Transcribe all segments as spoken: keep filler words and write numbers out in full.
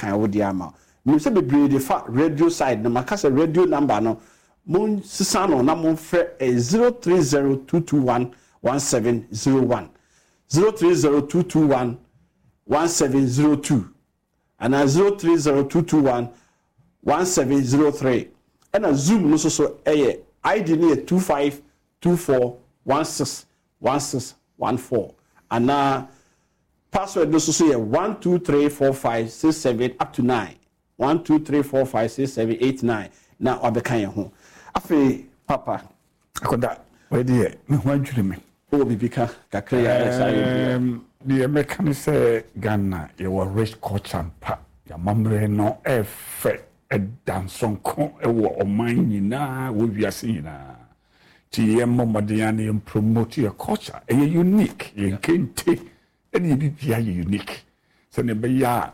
kan wo dia ma me say bebre de fa radio side na maka say radio number no mon sisa no na mon frɛ zero three zero two two one one seven zero one zero three zero two two one one seven zero two and zero three zero two two one one seven zero three and a Zoom no so so eh I D ni two five two four one six one six one four and now password no so so yeah one two three four five six seven up to nine one two three four five six seven eight nine now obeka ye ho afi papa akoda we dey me ho adwure me o bibika kakra ya say um the American say Ghana you were rich culture pa ya mamre no e fe e danson ko e wo oman nyina wo wiase nyina ti ye momodea na promote your culture e unique ye kente e ni bibia ye unique so ne be ya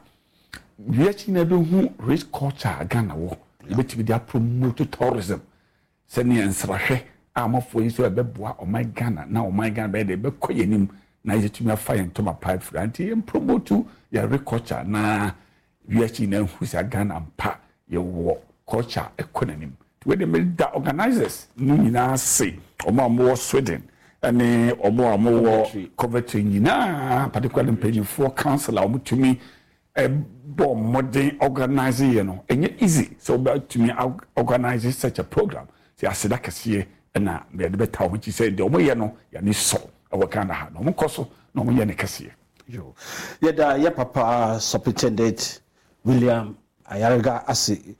wiase na do hu rich culture Ghana wo e be ti dia promote tourism se ne ensrahwe amafo yi so e be boa oman Ghana na oman Ghana be de be koyenim na yetumi afa yento ma pipe franti ye promote your rich culture na wiase na hu sa Ghana mpa ye wo culture economy we the media organizers ni nyina say omo omo Sweden ene omo omo Coventry nyina particularly page for council omo tumi e bo modern organizing you know enye easy so about to me organize such a program say aseda kase na be de beta wo chi say de omo ye no ya ni so e wo kan ha no omo koso no omo ye ne kase yo ye da ye papa superintendent William Ayarga ase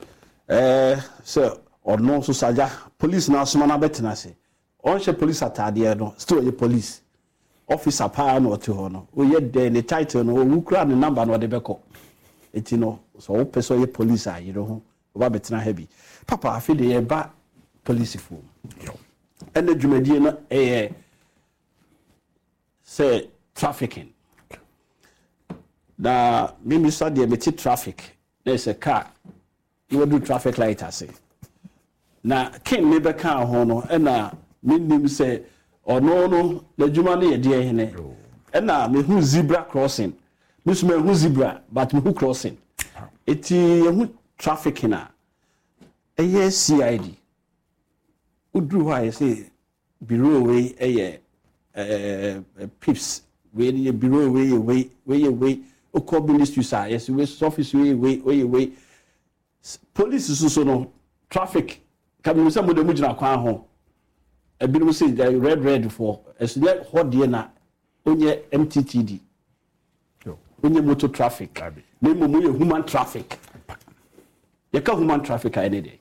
eh so ono so saja police na asoma na betina se on she police atade no still ye police officer pa na ote ho no o ye de ne title no o wukura ne number no de beko eti no so o person ye police a yiro ho o ba betina heavy papa afi de ye ba police fo yo ene dwumadie no eh say trafficking da mimi so de meti traffic there's a car you do traffic light ase na ken me be kan ho no e na minnim say ono no na djuma na ye de hene e na me hu zebra crossing me so me hu zebra but me hu crossing eti ye hu traffic na e ye C I D udru ha ye say bureau we e ye eh pips we ye bureau we ye we we ye we o ko ministry sa yes we office we we we we police so so no traffic can we say mo de mu gina kwan ho e bi no say red red for as let hot dey na onye M T T D yo onye motor traffic me mo mo human traffic ye ka human traffic a any day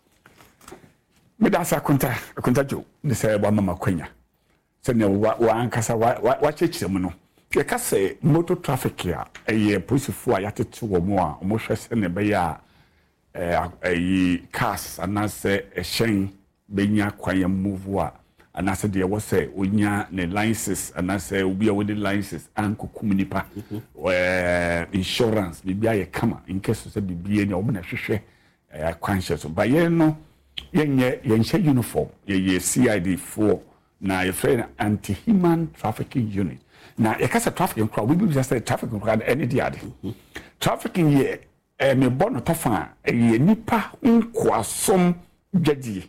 me da sa konta konta jo ne say ba mama kwanya se ne wa ankasa wa wa chechire mu no ye ka say motor traffic ya e police fo a yatete wo mo a mo hwe se ne be ya eh ayi cars anase ehyen benya kwanya move a anase de wo say onya ne licenses anase obi a wodi licenses ankokum nipa eh insurance bibia ye kama in case say bibia ne omo na hwehwe eh kwanshe so ba ye no yenye yenche uniform ye ye C I D four na ye friend anti human trafficking unit na ye kasa trafficking crowd we be just say trafficking crowd any day trafficking ye eh me bono tofa eh nipa nkwasom dwadie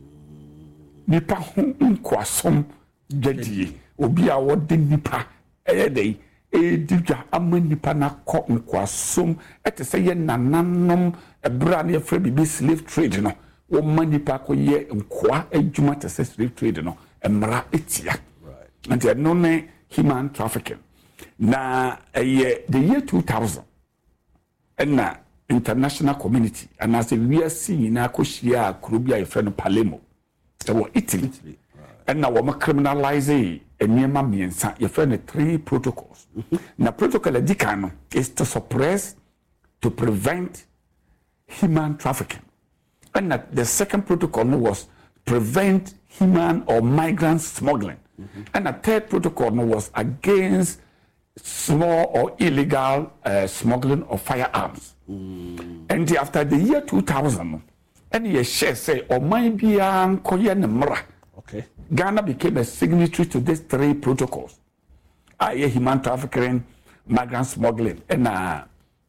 nipa nkwasom dwadie obi a wode nipa eh dey e didwa ama nipa na kɔ nkwasom ete sɛ ye nananom ebra na yɛfrɛ bibi slave trade no wo ma nipa kɔ ye nkwa adwuma te sɛ slave trade no emra etia and right. no ne human trafficking na eh the year two thousand and international community and as we are seeing na koshia kurubia yefrɛ Palermo so Italy right. and now we criminalize enema miensa yefrɛ three protocols mm-hmm. na protocol edikano is to suppress to prevent human trafficking and the second protocol was prevent human or migrant smuggling mm-hmm. and the third protocol was against small or illegal uh, smuggling of firearms. Mm. And after the year two thousand, any year share say, or might be an Koyan. Okay. Ghana became a signatory to these three protocols. I human trafficking, migrant smuggling, and uh,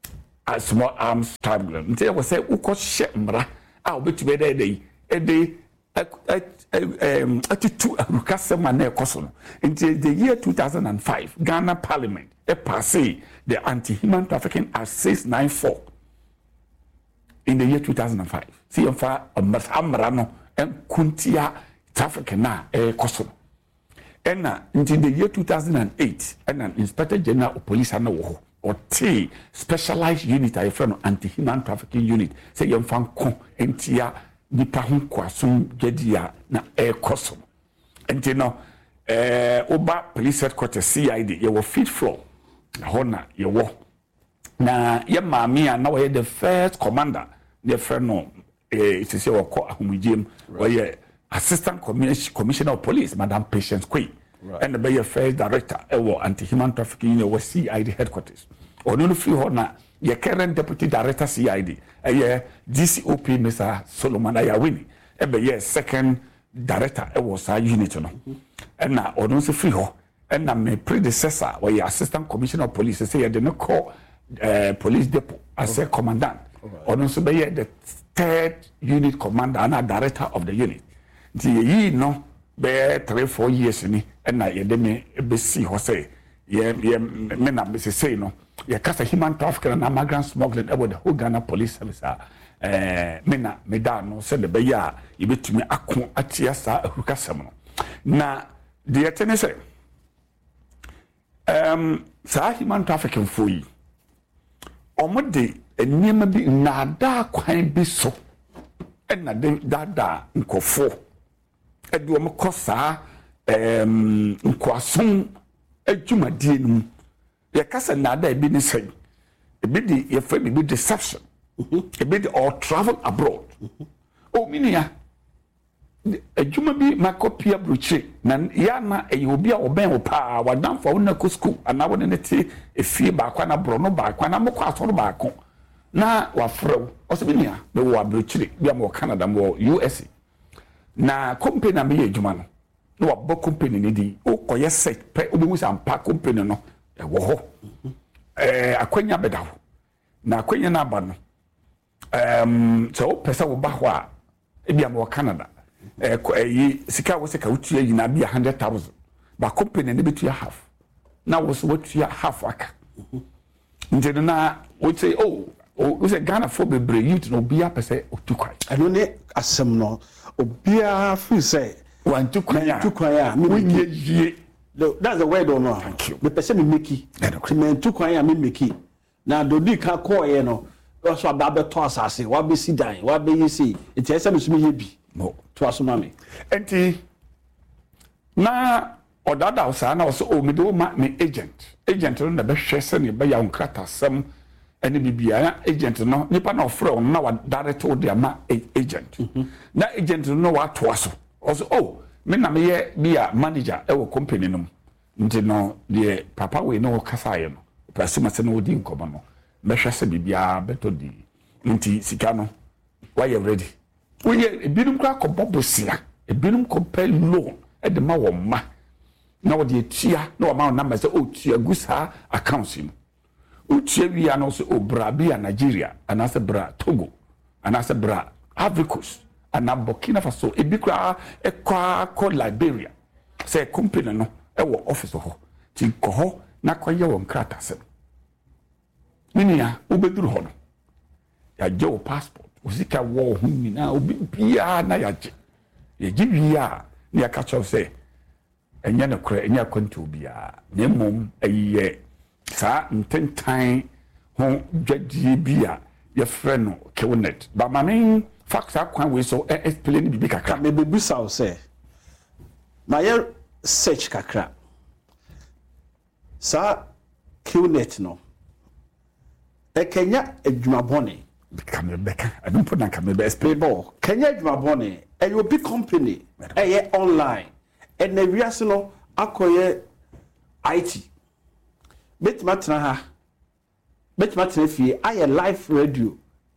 a small arms tribunal nti we say uko hye mra a obetube dey dey e dey um atitu arukasema na ekoso no nti the year two thousand five Ghana Parliament e passé the Anti-Human Trafficking Act six ninety-four in the year two thousand five see on fa amra no en kuntia trafficking na ekoso and in the year two thousand eight and an Inspector General of Police and wo or T specialized unit I friend Anti-Human Trafficking Unit say you fan kon entia nipa ho kwaso gedia na ekoso and you know eh oba police headquarters C I D you were fifth floor hona you wo na ye maami na we the first commander the friend no eh it is your call ahumujim we Assistant Commissioner of Police, Madam Patience Quay, right. And the first director of Anti-Human Trafficking Unit was C I D headquarters. Or no free honor, your current deputy director C I D, a year D C O P Mister Solomon Ayawini, every year second director was a unit. And now, or no free ho, and now my predecessor, or your Assistant Commissioner of Police, say I didn't call uh, police depot as okay. a commandant, or no so be the third unit commander and a director of the unit. The ye no be three four years ni and na ye de me be see ho say ye ye me na be say no ye kasa human trafficking and migrant smuggling about the whole Ghana police service eh me na me da no say the be ya ye betumi akon atia sa ahukasem no na the etene say um sa human trafficking for yi omode enima bi na da kwan bi so and na da da nkofo edu mo kosa em nkwason adwumadie num ye kasa nada e bi ni say e bi di ye fa bi deception e bi di or travel abroad o minia adwuma bi makopia broche na ya na e obi a oben o pa wadan fa wona ko school ana wona neti e fie ba kwa na bro no ba kwa na mo kwaso no ba ko na wa frew o se minia be wo abroche bi am wo Canada mo U S A na company na me adwuma no no wabo company ni di o koye set pe obi mu sampa company no e wo ho eh akwanya bedawo na akwanya na aba no um so pesa wo ba ho a e bia mo Canada eh yi sika wo sika utua yi na bia one hundred thousand ba company ne betua half na wo so wotua half aka nje na wo say oh o say Ghana for bebre youth no bia pese otukwai ano ne asem no obia fi say one two kwanya two kwanya me yie that's the word or no me pese me meki me two kwanya me meki na dodi ka call ye no so aba to asase wa be si dan wa be yisi enti ese me so me ye bi no to asoma me enti na odada osa na so o me do ma me agent agent no na be hwese ne be ya onkrata sem ene bibia agent no nipa na ofre on na wa direct o de ma agent mm -hmm. na agent no wa to aso also oh me na me ye bia manager e wo company no nti no de papa we no kasa ye no prasima se no odi nkomo no me hwese bibia beto di nti sika no why you ready we ye binum kra ko bobosia e binum ko pay loan e de ma wo ma na wo de tia na wo ma na ma se o tia gusa accounts no uche wi ano so obra bia Nigeria anase bra Togo anase bra Ivory Coast ana Burkina Faso ebikra ekwa ko Liberia say company no e wo office ho ti ko ho na kwaye won krata se minia ubeduru ho no ya je o passport usika wo hu ni na obi bia na ya je ye gibia ni aka cho say enya na kra enya kontu bia na mom ayiye sa ntentan ho dwadie bia ye frɛ no Kewnet ba mamen fax akwan we so explain bibi kakra me bebu saw say my search kakra sa Kewnet no e Kenya adwuma bone become beka I don't put na come be explain bo Kenya adwuma bone e yo big company e ye online e na wiase no akoye I T bet matna ha bet matna fie aye live radio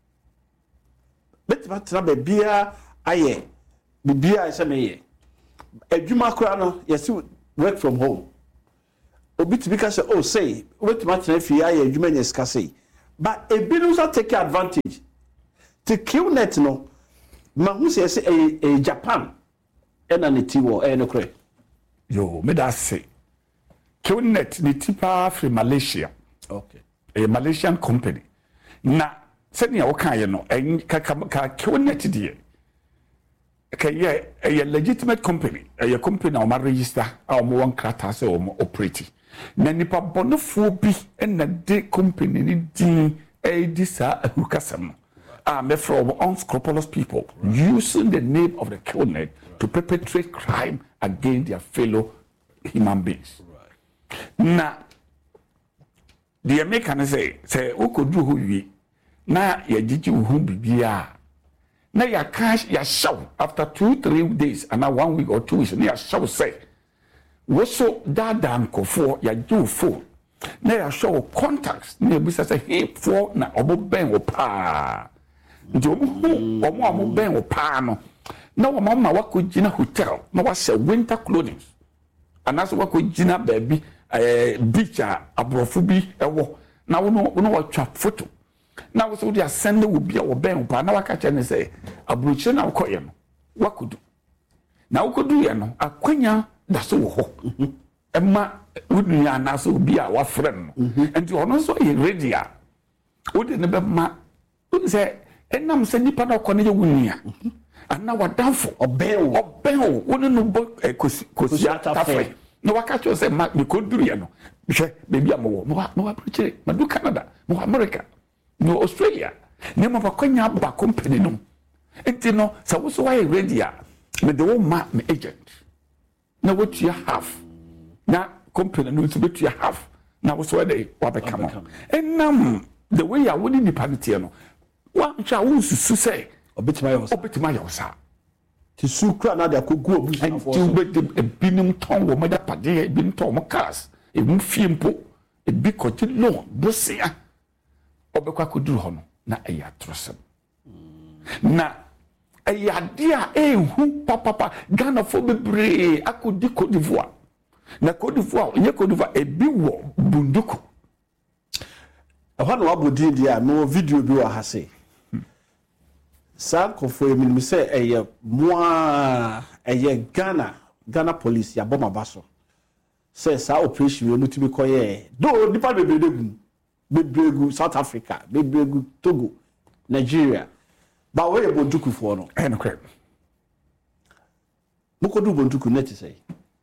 bet matna be bia aye bibia ise meye adwuma kora no yesi work from home obi tibika say oh say bet matna fie aye adwuma nyeska say but a bit also take advantage. To QNet no, ma who says a a Japan and an itiwo and okre. Yo, me that say QNet ni tipa from Malaysia. Okay. A Malaysian company. Na send ya waka ye no en ka ka QNet die. Ka ye a legitimate company. A company na o ma register a mo wan krata se o mo operate. Na nipa bonofo bi en na de company ni din e di sa ahukasam. Ah, me from unscrupulous people right. using the name of the QNet right. to perpetrate crime against their fellow human beings. Right. Na the American say say o ko du ho wi na ya jiji hu bibia na ya cash ya show after two three days and one week or two weeks na ya show say wo so dada nkofo ya ju phone na ya show contacts na bi say hey for na obo ben wo pa nti omo omo omo ben wo pa no na wo mama wakogina hotel na wa say winter clothing anaso wakogina baby eh beach abrofo bi ewo na wo no wo watwa photo na wo so dia send wo bia wo ben pa na waka che ne say abrochi na wo ye no wakodu na wo kodu ye no akwanya da so wo ho emma wonu ya na so bia wa friend no enti ono so ye ready a wo de ne be ma wo say enam se nipa na ko ne ye wunia ana wadanfo oben oben wo ne no bo kosi kosi atafe no waka cho say ma me koduru ye no hwe bebi amowo no no wa preach ma do Canada no America no Australia ne ma bakwanya ba company no enti no sa wo so wa ready a me de wo ma me agent na what you have na company no to be to have na wo so wa dey wa be come enam the way ya woni nipa ntie no wa ncha wo susu say obetima yo obetima yo sa ti su kra na da kogu obu and to be the binum ton wo mada pade binum ton mo cars e mu fiempo e bi ko ti loan bosia obekwa koduru ho no na eya trosem na eya dia ehu papa Ghana fo bebre akodi Côte d'Ivoire na Côte d'Ivoire nye Côte d'Ivoire e bi wo bunduku ehwa no abodi dia no video bi wa ha se Sanko for a minute say a moi a Ghana Ghana police ya bomba baso says our operation you need to be called do nipa bebregu bebregu South Africa bebregu Togo Nigeria but where bonduku for no eh no crap mokodu bonduku net say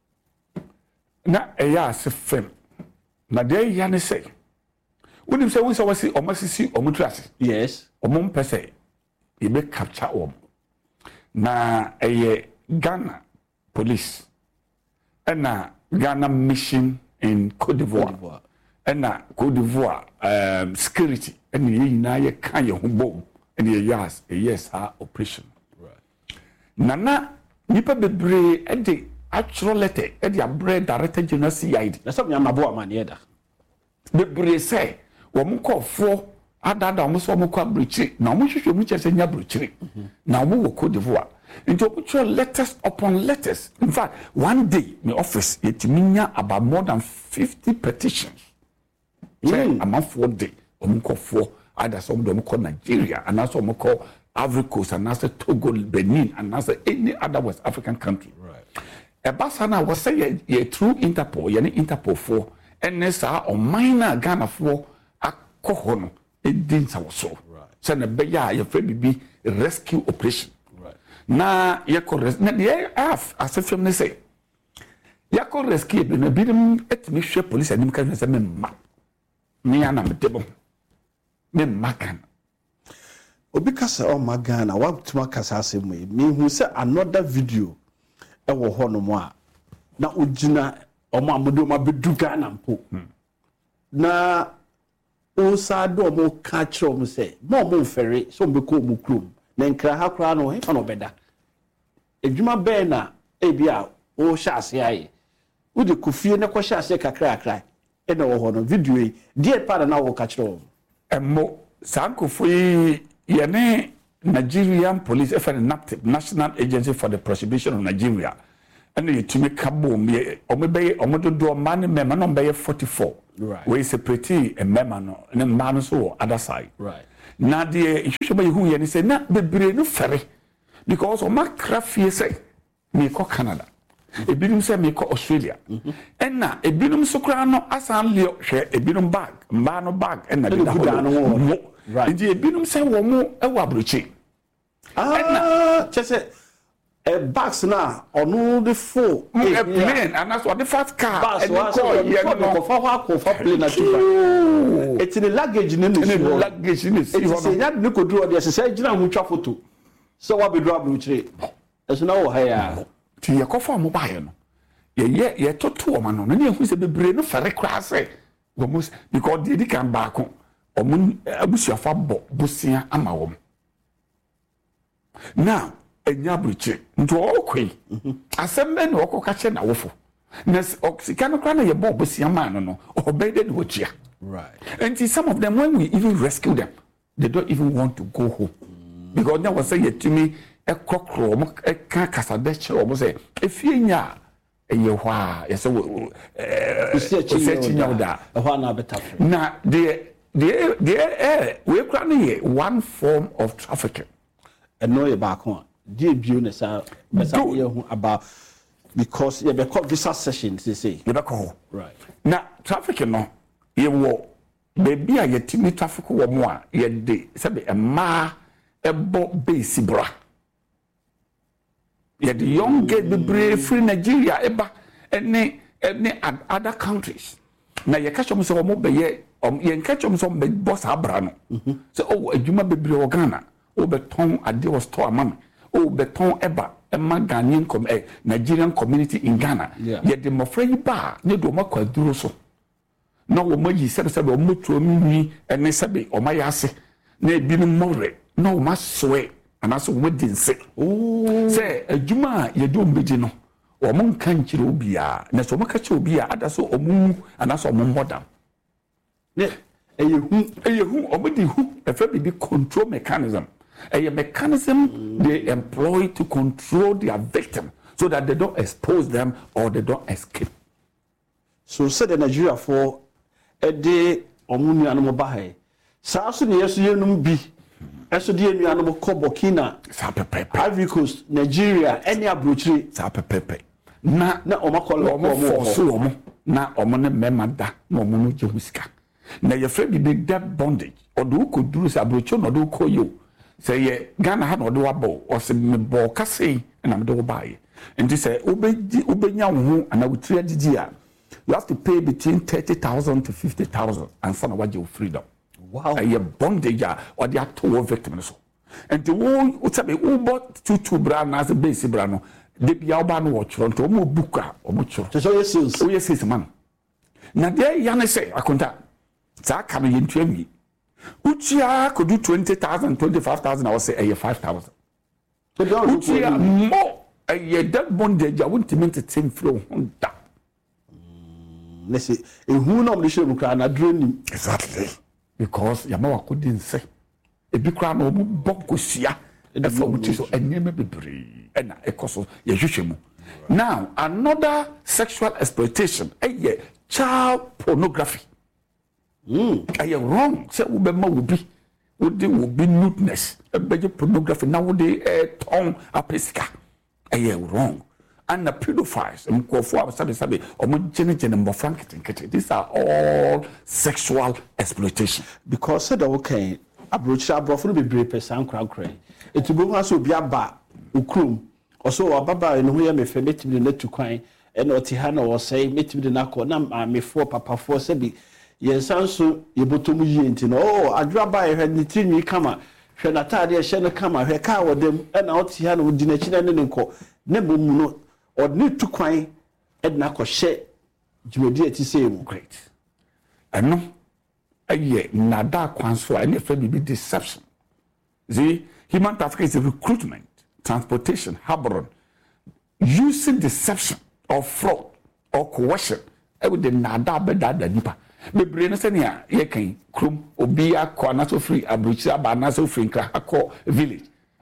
na eya se fem na dey ya ne say wonim say won say wasi omasisi omutrase yes omum pese you be capture them. Na a Ghana police and na Ghana mission in Côte d'Ivoire and na Côte d'Ivoire um, security and ye na ye kan ye humbo and ye yes a yes our operation. Right. Nana nipa bebre e de actual letter e de abre director general C I D. Na some yamabo amane da. Bebre say wo mo call for adada omo so omo kwa bruchiri na omo hwehwe mu chese nya bruchiri na omo wo Côte d'Ivoire into omo letters upon letters. In fact, one day my office yetiminya about more than fifty petitions say mm. among four day omo call for either some omo call Nigeria and also omo call Ivory Coast and also Togo, Benin and also any other West African country. Right. Ebasana was say ye through Interpol ye Interpol for and nessa or minor Ghana for akohono edin sa so say na be ya ye fe bibi rescue operation right na ye ko res na ye af asefem ne say ye ko rescue be na bidum etimi hwe police anim ka say me ma me ya na me debo me makan obi kasa o magana wa tuma kasa asem me hu say another video e wo ho no mo a na ogina o ma modo ma bedu Ghana mpo na o sa do mo ka kire mo say mo mo fere so mo ko mo krom na nkra ha kra no he fa no beda edwuma be na e bia o hya ase aye wo de kofie ne ko hya ase kakra akra e na wo ho no video yi die pa na wo ka kire wo emmo sankofo yi ye ne Nigerian police F N N A P T I P National Agency for the Prohibition of Nigeria and you to make a boom, or maybe or do do a man and member number forty-four. Right. Where is a pretty and member and a man so other side. Right. Now, dear, you should be who you say, not the brain ferry. Because of my craft, you say, me call Canada. A binum say me call Australia. And now a binum socrano as I leo share a binum bag, mano bag, and a binum. Right. And the binum say one more a wabruchi. Ah, just a box now on all the four. A plane, and that's what the first car. Bus was for plane. It's in the luggage in the luggage in the sea. It's a young Nico drew the assassin who travel to. So what be drop which there's no hair. To your coffee mobile. Ye, ye, to two man on any who's a brain of ferry class. Almost because the can back home. Or moon, a bush of a bussia and my home. Now, a yabriche, into all quay. As some men walk catching a waffle. Nes oxicano cran a bob bussia man or bedded watch. Right. And see some of them, when we even rescue them, they don't even want to go home. Because now was saying to me, a cockroach, a carcass, a Dutch, or was a finia, a yewa, yes, searching out that. A one better. Now, the the the we're crying one form of trafficking. And know about one. Dear Business about because you have visa sessions, they say. You call right. Now, trafficking, no, you will baby, I get to me traffic or more, yet they say a ma. Ebo base bra. Yet the young get the brave free Nigeria eba any any other countries. Now you catch them so more be ye um you catch them some big boss abrano. So oh a juma be Ghana. Oh beton ade was store mama. Oh beton eba a Ghanaian com eh, Nigerian community in Ghana. Yeah. Yet the mofrey bar ne do ma kwaduro so. No wo ma yi sabe sabe o moto mi and ne sabe o ma yase na ebi no more. No, my sweat, and that's what didn't say. Oh, say a Juma, you don't be no, or Mon can't you be a Nasomacacho be a that's all moon, and that's all modern. Yeah, a you a you already who a very big control mechanism. A mechanism they employ to control their victim so that they don't expose them or they don't escape. So, said in Nigeria for a day or moon animal by South yes, you know be. Eso die nuano mo ko Burkina sa pepepe Ivory Coast Nigeria any abrochiri sa pepepe na na o makola o mo force o mo na o mo ne mema da na o mo no jehuska na ye frɛ bi big debt bondage o do ko duru sa abrocho no do ko yo say ye Ghana ha no do wabo o se me bo kase na me do bae enti say obeji obenya wo ho ana wutiri agigi a you have to pay between thirty thousand to fifty thousand and some of your freedom. Wow. A bondage or the actual victim. And the one who said, who bought two two brand as a base brano, the Biaban watch on to more booker or much. So, yes, oh, yes, it's man. Now, there, Yana say, I contact that coming into me. Uchia could do twenty thousand, twenty-five thousand, I would say a year five thousand. Uchia more a year that bondage, I wouldn't mean to think through on that. Let's see, who normally should look at a dream. Exactly. Because Yamawa couldn't say a big crown of Bokusia, and for which is a name be brave and a cost Yashimu. Now, another sexual exploitation, a child pornography. Mm. Are you wrong? Say, Ubema will be, would there will be nudeness, a better pornography nowadays, a tongue, a pesca. Are you wrong? And the pedophiles, and Kofu, Sabi Sabi, or Mujenigen and Mofranketing. These are all sexual exploitation. Because said, okay, a brooch, a brothel be brave, a sound crowd cray. It will also be a bar, Ukrum, or so a baba and who am a family to the net to cry, and Otihana or say, meet me the Nako, Nam, I may for Papa for Sebi. Yes, also, you bottom you oh, I drop by her, the tin come out. Shenatadia, Shena come out, her car with them, and Otihana would dinner and call. Never no. Or need to cry and not share. You dear to say, great. I know a year, Nada Quanswa, and if it be deception. The human trafficking is recruitment, transportation, harboring, using deception or fraud or coercion. I would the Nada Beda the Nipa. The brain is any yekin, Krum, Obia, Quanaso free, Abucha, Banaso free, Krako village.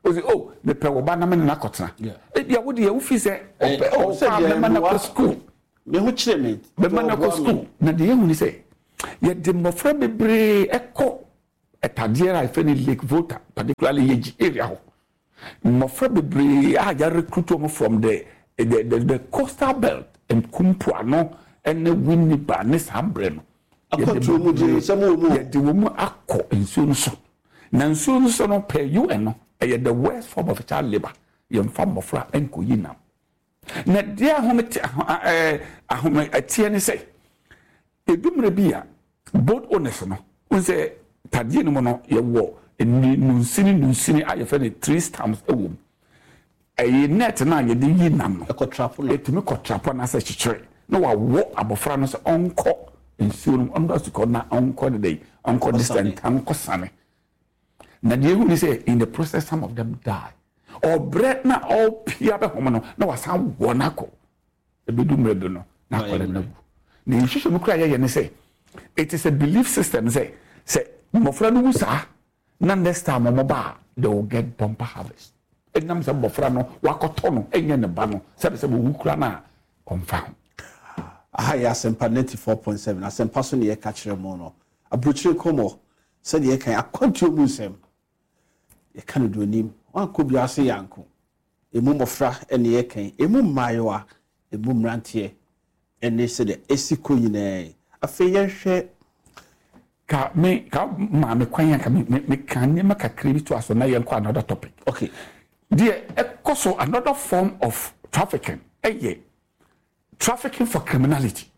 o say oh me pe wo ba na me na kotena e bia wo de e wo fi say o pe o say me ma na ko school me ho kire me me ma na ko school na de hu ni say ye de mofra bebre ekọ etade ra ife ni Lake Volta particularly ye area ho mofra bebre a ya recruit them from the the the, the coastal belt and kumpuano and Winneba ne sambre no akọtụ mu je semo mu ye de wo mu akọ nsuo no so na nsuo no so no per U N no e the worst form of child labor ye mfa mofra enko yinam na de ahomete eh ahome atie ne say edumre bia both owners no unse tadie no no ye wo eni nunsini nunsini aye fe ne three stamps ewo ayi net na ye de yinam no ekotrapo no etumi kotrapo na se chichire no wa wo abofra no se onko nsuo no ondo su ko na onko de dey onko distant onko sane na de hu ni say in the process some of them die or bread na all pia be homo no na wasan wo na ko ebedu mredo no na ko le na ni hihwe no kra ye ne say it is a belief system say say mofra no wusa na next time mo ba they will get bumper harvest enam say mofra no wakoto no enye ne ba no say say wo wukura na confirm aha ya sempa ninety-four point seven asempa so ne ye ka kire mo no abrochire komo say ye kan akwantu mu nsem ye kan do nim wan ko bia se yanko emu mofra ene ye kan emu mayoa emu mrantie ene se de esiko yina afi ye hwe ka me ka ma me kwanya ka me me kan ne maka krebi to aso na ye nko another topic okay there ekoso another form of trafficking eye trafficking for criminality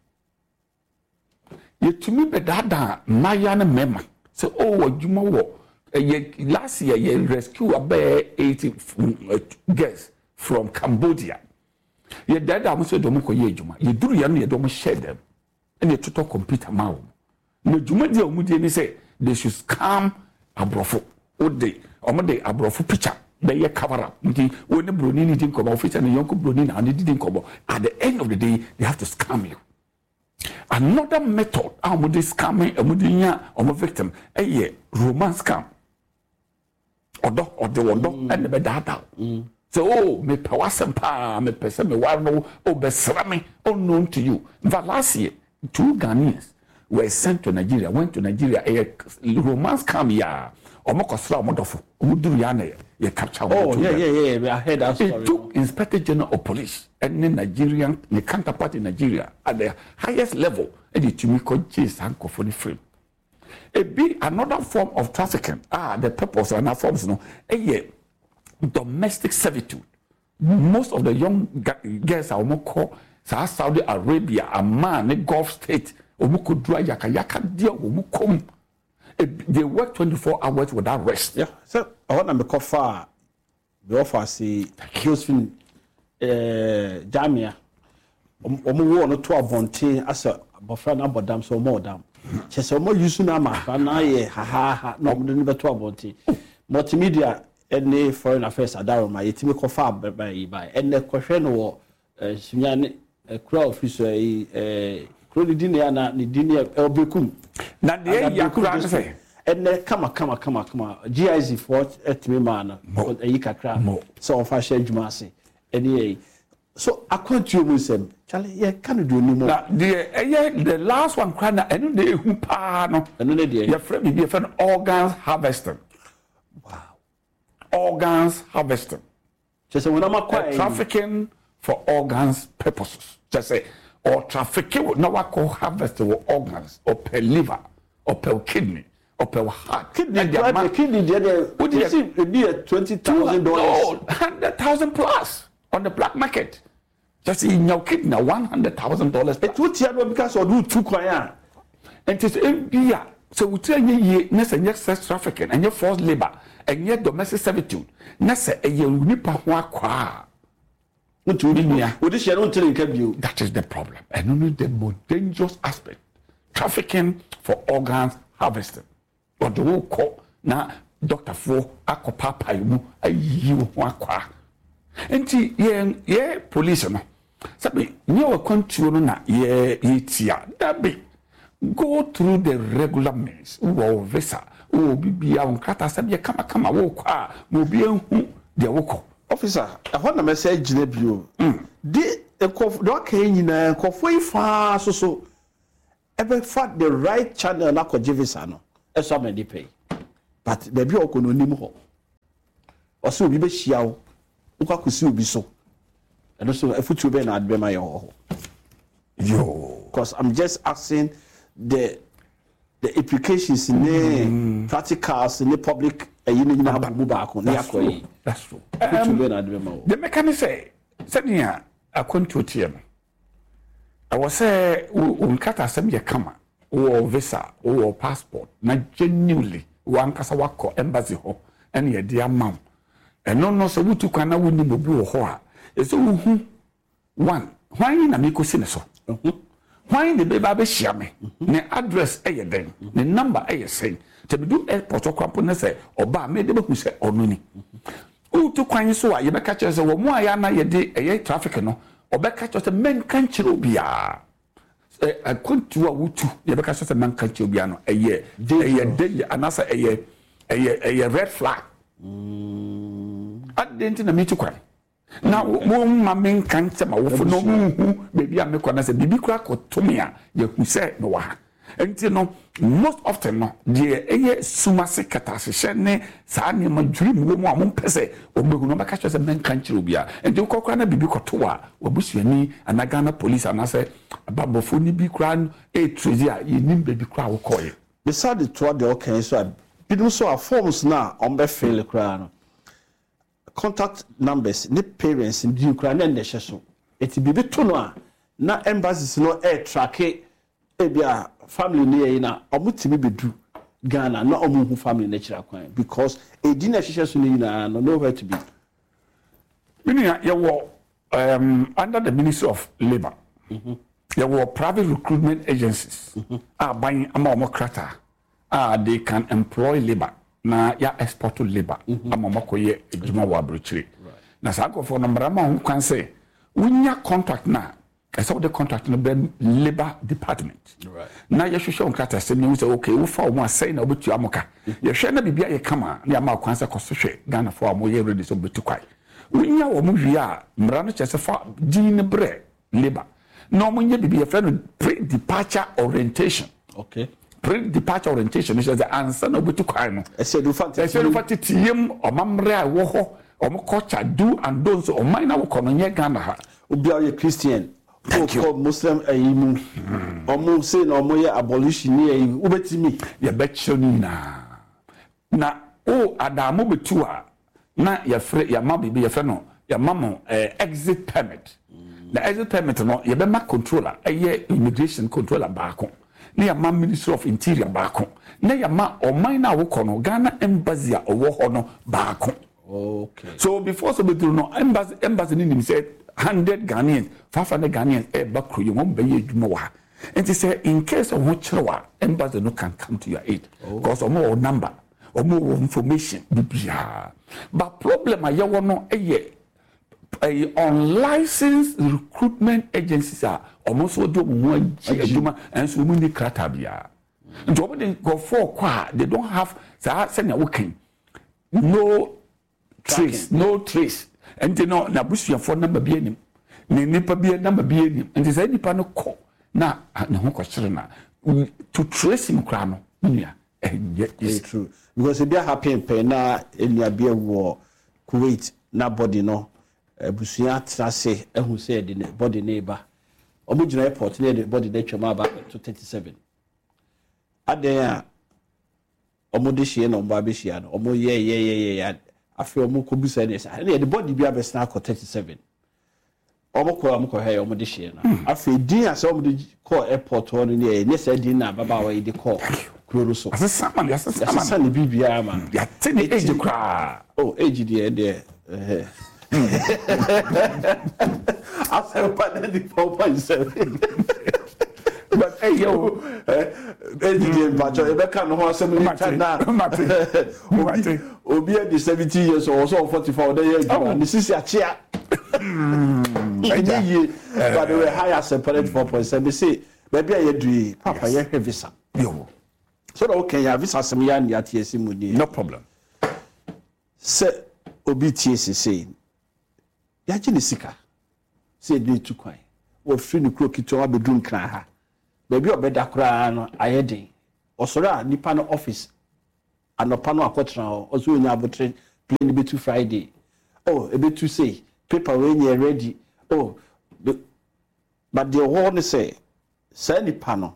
yetumi be dada maya na mema say oh adwuma wo last year ye rescue about eighty girls from Cambodia ye dada mo say do mo ko ye adwuma ye duru ya no ye do mo share them and ye total computer ma wo no adwuma dia o mu die ni say they should scam abrofo o de o mo de abrofo picture they ye cover up nti wo ne broni ni din ko ba officer ne yonko broni na ne din ko ba at the end of the day they have to scam you. Another method how would they scamming a mudinya or my victim a year romance scam odo odo odo and the bedata so oh me pawasem pa me pese me wano oh besrame unknown to you. But last year two Ghanaians were sent to Nigeria, went to Nigeria a romance scam ya or mokosra modofo umuduru ya ne ye capture. Oh yeah, yeah, yeah. I heard that story. It took Inspector General of Police and the Nigerian, the counterpart in Nigeria at the highest level, and the Tumiko J. Sanko for the frame. It be another form of trafficking. Ah, the purpose and that forms, no, a domestic servitude. Most of the young girls are more Saudi Arabia, a man, a Gulf state, Omuko Dua Yaka Yaka Dia Omukom. They work twenty-four hours without rest. Yeah, so I want to make a far. The offer say Josephine eh Jamia. Omo wo no to abonte asa bofra na bodam so mo dam. Che se omo yusu na ma na ye ha ha ha no mo ne beto abonte. Multimedia ene foreign affairs adaro ma yetimi ko fa ba yi ba. Ene ko hwe no wo sunya ne kura officer eh kuro di ne na ne di ne obekum. Na de ya kura say ene kama kama kama kama G I Z for etimi man ayi kakra so ofa share dwuma ase ene so akwantu mu sem chale ye kan do ni mo na de eye the last one cry na eno de ehu pa no eno ne de your friend be friend organs harvesting. Wow. Organs harvesting. Just say when am quite trafficking for organs purposes. Just say or trafficking no what call harvest of organs or per liver or per kidney or per heart. Kidney, the kidney, the what do you see? It be a twenty thousand dollars, hundred thousand plus on the black market. Just in your kidney, one hundred thousand dollars. It would tell because or do two coin. And it's a so we tell you, yes, and yes, sex trafficking and your forced labor and yet domestic servitude. Nessa a year nipa qua. That is the problem. And only the more dangerous aspect. Trafficking for organs harvesting. Or the whole call now Doctor Fo ako papa you a you wakwa. And ye ye police no. Sabi nyewa country no na ye yetia. That be go through the regular means. Wo visa. Wo bibia unkata sabi kama kama wo kwa. Mo bi enhu de woko officer I want to message gina bio de ekof do aka nyina ekofo ifa so so ebe fa the right channel na ko visa no eso me dey pay but baby okono nim ho o so obi be hia wo ukwa kosi obi so and so afutu be na adbe ma yo yo because I'm just asking the the implications in the mm. practicals in the public uh, you know have move back on that's true that's true um, the mechanic say senia akonto tie no I was say unkata asem ye kama wo visa wo passport na genuinely wan kasa wako embassy ho ene ye dia mam eno no so wutu kwana woni bobi wo ho a eso hu one hwan na me kosi ne so hwan ne be ba be hia me ne address e ye den ne number e ye sen te be do airport okwapo ne say oba me de be hu say onu ni wutu kwan so a ye be ka kire say wo mu aya na ye de eye traffic no obeka cho say men kan kire obia eh akontu a wutu ye beka cho say men kan kire obia no eye eye de anasa eye eye eye red flag mm adenti na mitu kwan na wo ma men kan se ma wo fo no hu bebi a me kwana say bibi kura ko tomia ye hu say no wa enti no most often no de eye sumase katasehye ne saa ne ma dwiri mu mu amon pese obehu no beka cho say men kan kire obia enti kokora na bibi koto a wabusuani anagana police anase babofo ni bi kura e trezi a ye nim bebi kura wo koye beside the to the okay so bidum so a forms na on be fail kura no contact numbers ni parents in the kura na nde hye so eti bibi to no a na embassies no air track e bia family ni ye na omutimi bedu Ghana na omu family na kira kwan because e di na hye so ni na no nowhere to be minia ye wo um under the Ministry of Labor mhm there were private recruitment agencies mm-hmm. are buying ama omokrata ah they can employ labor na ya export to labor mm-hmm. ama makoye ejuma wa abrochire na sako for number ama hu kan say unya contract na esa the contract no be labor department right na ye hwehwe omkrata say me say okay wo fa o mo asai na obetu amoka ye hwe na bibia ye kama na ama kwan say kosohwe Ghana for mo ye ready so betu kwai unya wo mo hwi a mra no chese fa din bre labor no mo nye bibi friend pre-departure orientation okay pre-departure orientation is the answer no betu kwai no e se do fanti e se do fanti tiem o mamre a wo ho o mo culture do and don't o man na wo kono nye Ghana ha obi a Christian o Muslim ayimu o mo say no mo ye abolition ni ayi ubetimi ye betchoni na na o adamu betu a na ye fre ya ma bibi ye fre no ya mamo eh, exit permit the exit permit no ye be ma controller eye immigration controller baako na ya ma Ministry of Interior baako na ya ma oman na wo kono Ghana embassy a owo ho no baako okay so before so betru no embassy embassy ni nim say one hundred Ghanaians five hundred Ghanaians e bakro ye won be ye adwuma wa and say in case of what chrewa embassy no can come to your aid because oh. omo number omo information bibia but problem a ye wo no eye a unlicensed recruitment agencies are almost so do one and so many kratabia. And go for qua, they don't have the working. No trace, no trace. And they know Nabusia for number being him. Nipa be a number being him. And there's any panel call. Now, no question to trace him crano. Yeah, it's true. Because if they are happy in pain now in your beer war, Kuwait, nobody no. Busuya trase ehun say the body neighbor omujina airport near the body dey twema back to thirty-seven aden a omode hie na omba be hie na omo ye ye ye ye afi omo ko bisa ne say the body bi abesna ko thirty-seven omo ko omo ko he omode hie na afi din ase omode ko airport ho ne ne say din na baba wa dey call kuro so ase saman ase saman ase ne bibia ma ya tene age kra oh age dey dey eh I said ninety-four point seven. But hey yo, eh, Eddie Bacho, Rebecca no ho asem ni tana. Obi obi e seventy years or so forty-four day ago. Ni sisi achia. Eddie but they were higher separate four point seven. Say, baby I do papa ye visa. Yo. So okay, ya visa sem ya ni atie simu ni. No problem. Se obi tie sese ya gye ne sika se de tu kwan wo free ne kro kito abedu nkran ha baabi obeda kora no ayeden osoro a nipa no office anopa no akotra o oso nya abotre plane be to Friday oh e be to say paper when you ready oh the, but the whole say say nipa no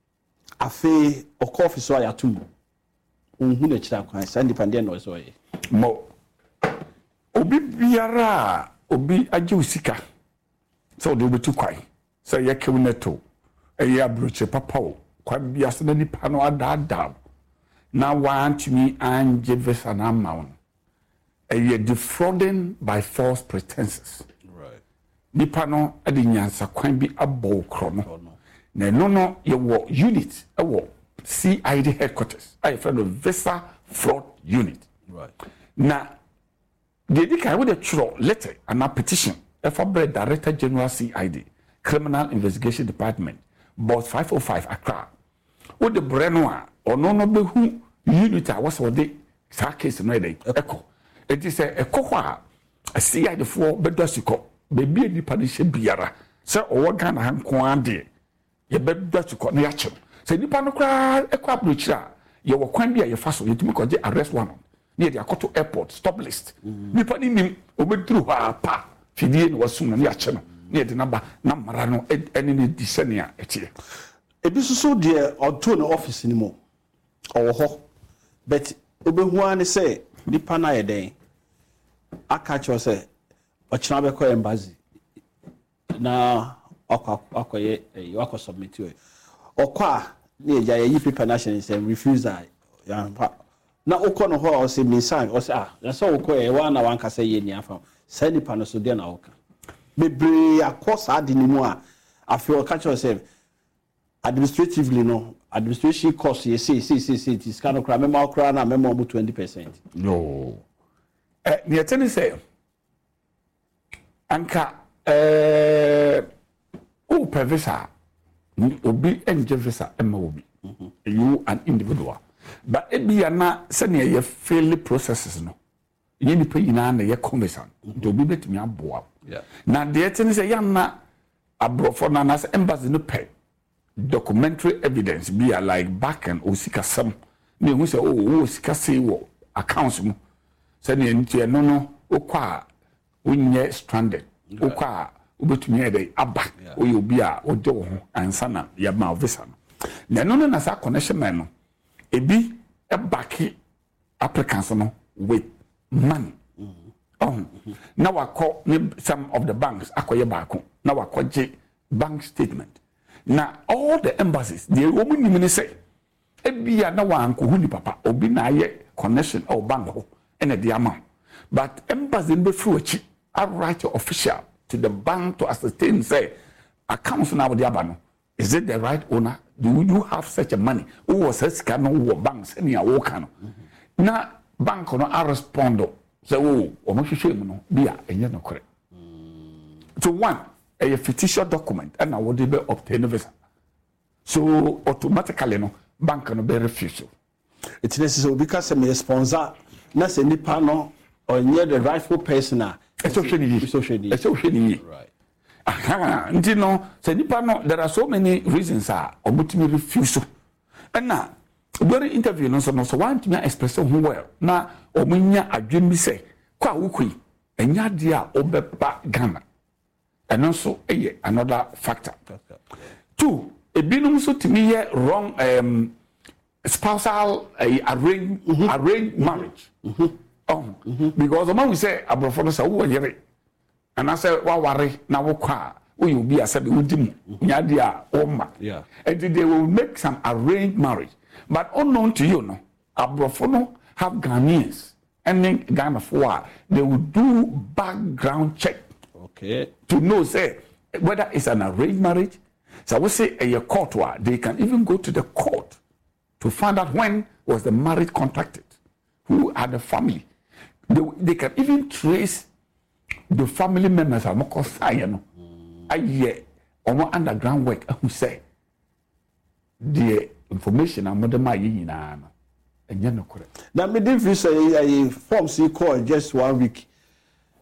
afi o office so ayatum unhu na kira kwan say nipa de no so ye mo obi biara obi agye usika so de obetu kwai so ye kewneto eye abroche papa o kwa biase na nipa no adada na want me anje visa na maun eye defrauding by false pretenses right nipa no ade nyansa kwan bi abo kro no na no no ye wo unit e wo C I D headquarters I friend of visa fraud unit right na the dika with a churo letter and a petition for Director General C I D Criminal Investigation Department boss five oh five Accra with the Brenoa or no no be who unit was what they sa case no dey echo it is a echo a C I D for bedasiko baby ni panishe biara say o Ghana han ko ade ye bedasiko na ya chem say nipa no kra echo approachira ye wo kwan bia ye fa so yetumi ko je arrest one near the Akoto airport stop list nipa ni nim obedru ha pa fidie no wasum na ya che no near the number na mara no eni ni disenia etie ebi so de onto no office ni mo owo ho but obehu an say nipa na ye den aka cho say ochina be ko embassy na akwa akoye akwa submit we okwa na eja ye paper national say refusal ya na ukono ho o se minsan o se ah na so uko e wa na wanka se ye ni afa se nipa no so de na uka bebre akosa ade ni mu a afi o catch yourself administratively no administration cost ye say say say say this kind of crime memo crime na memo mo twenty percent no eh ni atene say anka eh o pevisa obi enje visa emma obi you an individual but it be na senior ye fairly processes no ye ni pe yina na ye commission do bi betimi aboa yeah na de tene say ya na abrofo na na embassy no pay documentary evidence be like back and osika sam na hu say oh osika say wo accounts mu senior ntie no no okwa onye stranded okwa obetumi e dey aba oye obi a ode wo ho ansa na ya ma visa no na no na sa connection man no ebi e back applicants no with money mm-hmm. oh mm-hmm. Now I call some of the banks akoye baako na wakoje bank statement na all the embassies they woman ni say ebia na wanko hu ni papa obi na aye connection or bank ho ene de amount but embassy be through achi I write official to the bank to ascertain say accounts na wode aba no is it the right owner do you have such a money who was a scan no banks any a work no na bank no a respond say oh o mo hwehwe mu no bia enye no kore so one a fictitious document and now would be obtain visa so automatically no bank no be refuse it is so because me sponsor na say nipa no or near the rightful person it's so shady so shady it's so shady right aha nti no say nipa no there are so many reasons ah obutimi refuse and na during interview no so no so want me express who well na omunya adwem bi say kwa wukui enya de a obeba Ghana and also eh another factor two ebinum so timi ye wrong um spousal uh, arranged mm-hmm. arranged marriage mm-hmm. oh mm-hmm. because the man we say abrofo no say wo yere and I say wa ware na wo kwa wo you be asabe wudim nya de a oma yeah and they will make some arranged marriage but unknown to you no abrofo no have Ghanaians and then Ghana for they will do background check okay to know say whether it's an arranged marriage so we say a court where they can even go to the court to find out when was the marriage contracted who are the family they, they can even trace the family members are more say no aye omo underground work who say the information am the ma yina no enye no correct na me dey say I forms you call just one week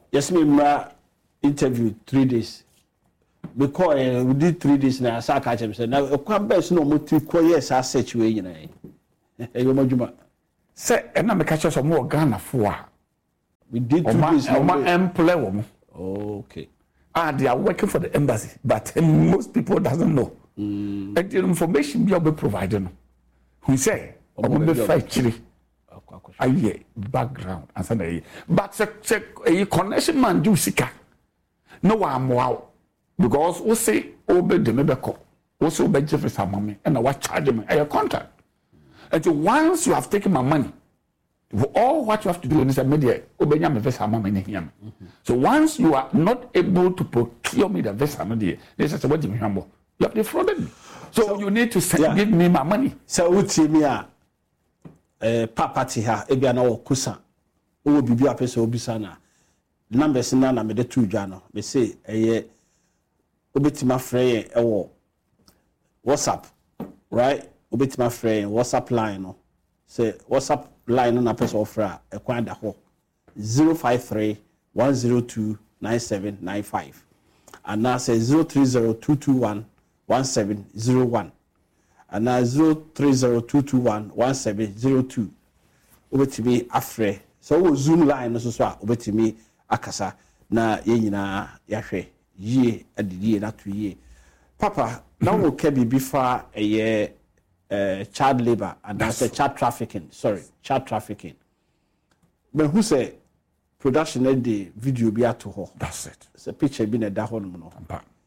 yes me ma interview three days because uh, we did three days na asa ka chem say na kwa best no mo tri ko yes a search we nyina e yo madwuma say e na me ka che so mo Ghana fo a we did two days no ma employ wo mo okay ah they are working for the embassy but most people doesn't know mm. and the information be be provided no who say omo be fight chiri aye background and say but check a connection man do sika no wa mo because we say obey the mebeko we say obey Jeffrey Amame and what charge me a contract and so once you have taken my money all what you have to do is media obey me Jeffrey Amame here so once you are not able to procure me the visa media this is what you have defrauded me so, so you need to send, yeah. give me my money so uti me a eh papa ti ha e bia na wo kusa wo bibi apese obisa na numbers na na me de tu dwa no me say eye obetima frey e wo WhatsApp right obetima frey WhatsApp line no say WhatsApp line no na pese ofra e kwan da ho zero five three one zero two nine seven nine five and now say zero three zero two two one one seven zero one and now zero three zero two two one one seven zero two obetimi afre so wo Zoom line no so so a obetimi akasa na ye nyina yahwe yie adidie na to yie papa na wo ka bibi fa eye eh child labor and that's a child trafficking sorry child trafficking but who say production e dey video bi ato ho that's it it's a picture bi na da ho no no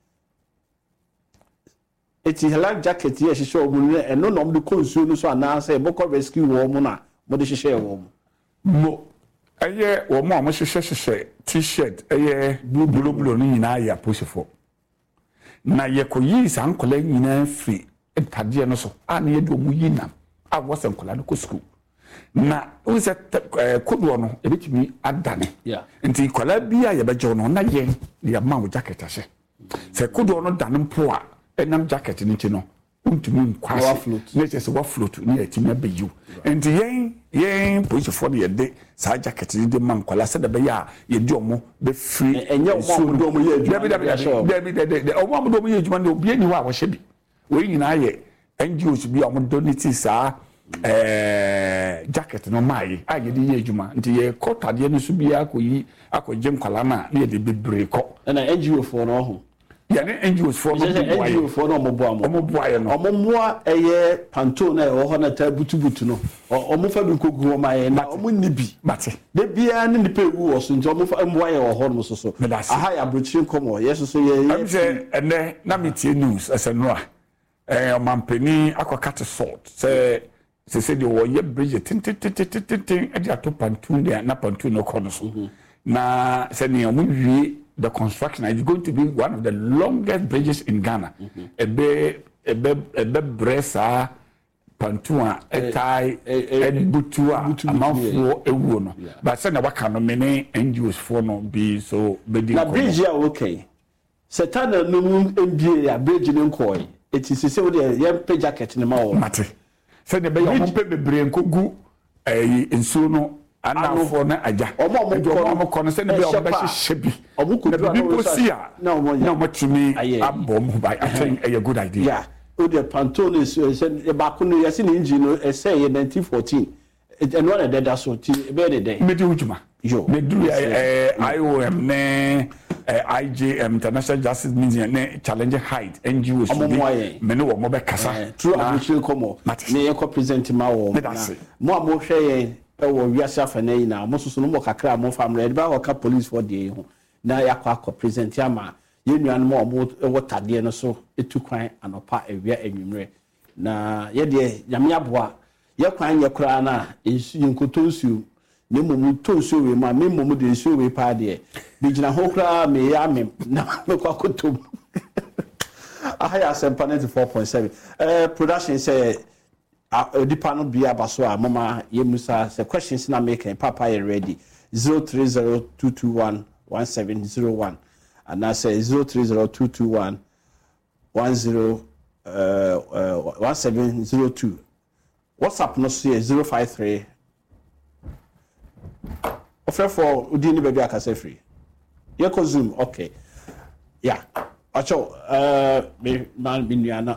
eti life jacket ye hihye o mu ne eno no de konsuo no so ana say boko rescue wo mu na mo de hihye wo mu mo eye wo mo mo hihye hihye t-shirt eye blue blue blue ni nyina ya posifo na ye ko yi san kola nyina free entade no so ana ye do mu yi na a wo san kola no ko school na wo se kodo no e betimi adane yeah nti kola bia ye bejo no na ye ye ma wo jacket ahye se kodo no dane mpo a enam jacket ni no untumi nkwase na se wa float ni atimi abeyu and yen yen police for the day sa jacket ni de man kwala se de be ya ye di omo be free enye omo do omo ye adwuma David David de omo do omo ye adwuma de obi ani wa wo hye bi we nyina ye N G Os bi omo donate sa eh jacket no mai a ye di ye adwuma nti ye kotade no so bi akoyi akogye nkwala na na ye de bebre ko na N G O for no ho ya ne N G Os for no N G O for no mo boa mo mo boa ye no omo moa eye panto na e ho na ta butubutu no omo fa bi kogu o mai na omo nibi mate de bia ne nipa ewu wo so nti omo fa moa ye ho no so so aha ya brochire komo yeso so ye am say ene na metie news aseno a eh omampani akokate salt say se se de wo ye bridge tin tin tin tin tin e dia to panto na panto no kono so na se ne omo wie the construction is going to be one of the longest bridges in Ghana. Ebe ebe ebe bresa pantua etai ebutua amafo ewu no. But say na waka no many N G Os for no be so be na bridge ya okay. Setana no M B A ya bridge ne nkoi. It is say we dey yam pay jacket ne ma wo. Mate. Say ne be yam pay bebre nkogu eh ensuo no ana for na aja omo omo kono se ne be omo be hye bi omo ko do bi posia na omo ya na omo tumi abom by I think a good idea yeah o de pantone se e ba ko no yesi ne engine no e say nineteen fourteen and one of that so ti be de dey me di ujuma yo me do eh I O M ne I J M International Justice Museum ne challenge height N G Os me ne wo mo be kasa true abuchil komo ne ye ko present ma wo mo mo hwe ye ewo wiase afana yi na mo soso no mo kakra mo family de ba wo ka police for de ho na yakwa ko present ama ye nuan mo mo ewo tade no so etukwan anopa ewia enwumre na ye de nyame aboa ye kwan ye kura na yinkoto nsuo ne mo to nsuo we ma me mo de nsuo we pa de bi gina ho kura me ya me na me kwa kotom ahaya sempa ninety-four point seven eh production say uh, Dipa no bia baso a mama yemusa se questions na make papa you ready zero three zero two two one one seven zero one and I say zero three zero two two one one zero uh, uh one seven zero two WhatsApp no say zero five three offer for udini baby akase free Yeko Zoom, okay. Yeah. Acho, uh, me man binyana.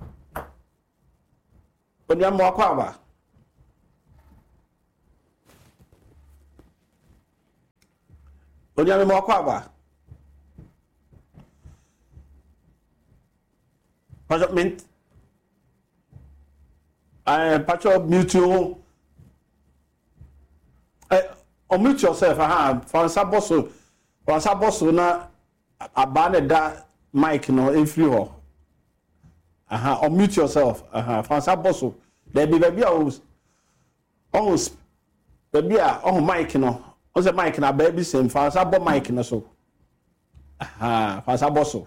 Onyamo akwaba. Onyamo akwaba. Pacho mint. I pacho mute you. Eh, unmute yourself. Aha, fansa bosso. Fansa bosso na abane da mic no every ho. Aha, unmute yourself. Aha, fansa bosso. There be baby oh oh baby oh mic no. On the mic na baby same fansa bo mic no so. Aha, fansa bosso.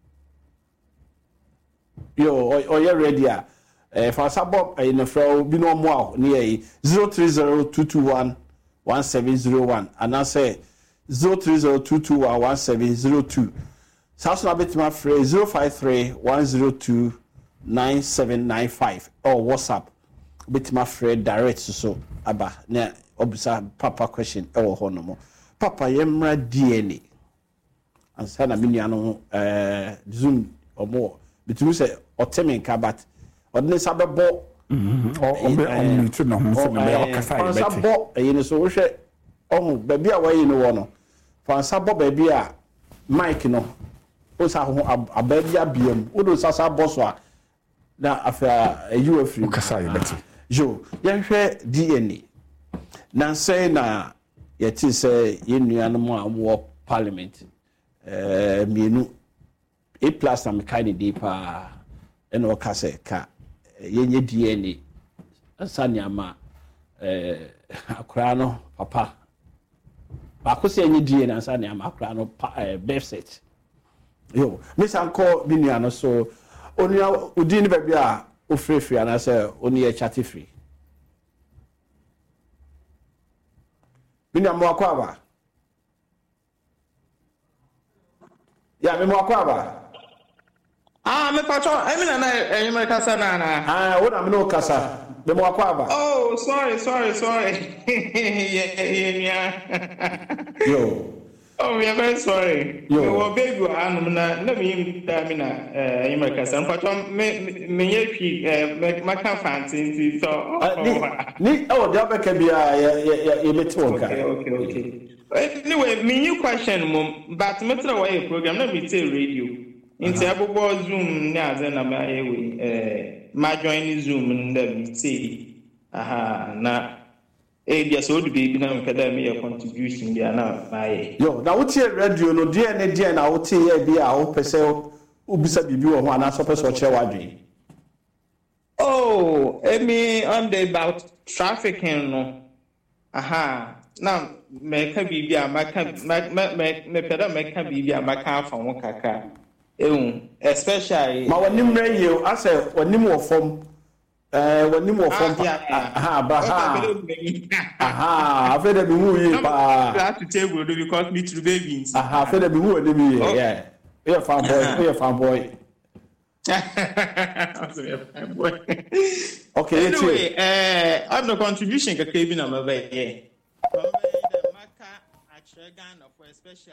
Yo, or you ready? Eh, fansa bo in the flow bi no mo near zero three zero two two one one seven zero one and I say zero three zero two two one one seven zero two. South Nabetima phrase zero five three one zero two nine seven nine five or WhatsApp. Betima phrase direct so aba na obisa papa question e wo hono papa yemra D N A ansa na miniano eh zoom omo betumi say otemen ka but odne sabebo mhm o obe on to no ho na me okasa e beti sabebo e ni so wo hwe oh baby a wayi no wo no fansa bo baby a mic no o sa ho ababia biam o do sasa boso a na afa you free okasa e beti jo yehwe D N A na say na yeti say yenuanom a wo parliament eh mienu a plus na mekani dey pa eno okase ka yenye D N A asanya ma eh akra no papa ba ko se yenye D N A asanya ma akra no birth set yo misanko binuano so onua odi ni baby a o free free and I say only a chatty free. Binya mo akwaba. Ya me mo akwaba. Ah, me patron, I mean na e me kasa na na. Ah, wo na me no kasa. Me mo akwaba. Oh, sorry, sorry, sorry. yeah, yeah, yeah. Yo. Oh, we are very sorry. Yo. We were baby anum na na me da me na eh me kasa. Patron me me ye pi eh me ka fancy so. Ni oh the other can be a a bit work. Okay, okay, okay. Anyway, me new question mum, but me tell why program na me tell radio. Inti abobo Zoom na azen na ma ewe eh ma join Zoom na me say aha na eh bia so do be na me kada me your contribution bia na ma ye. Yo, na what radio no D N A D N A what here bia o pese o bisa bibi wo ho ana so pese o che wadwe. Oh, I mean on the about trafficking no. Aha. Now me ka bibi a maka me me me peda me ka bibi a maka afa won kaka. Ehun, especially Ma wanim re ye ase wanim wo fom eh wanim wo fom aha ba ha aha afeda bi hu ye pa that to table do because me to babies aha afeda bi hu e bi ye yeah we fan boy we fan boy okay anyway eh I'm the contribution ka kebi na ma ba ye maka actually Ghana for especially